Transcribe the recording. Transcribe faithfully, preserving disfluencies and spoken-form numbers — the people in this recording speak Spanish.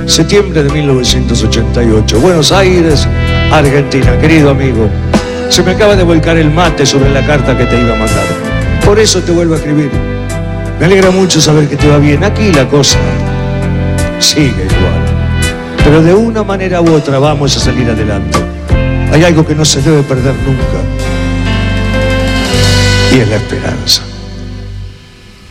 Septiembre de mil novecientos ochenta y ocho, Buenos Aires, Argentina. Querido amigo, se me acaba de volcar el mate sobre la carta que te iba a mandar. Por eso te vuelvo a escribir. Me alegra mucho saber que te va bien. Aquí la cosa sigue igual, pero de una manera u otra vamos a salir adelante. Hay algo que no se debe perder nunca, y es la esperanza.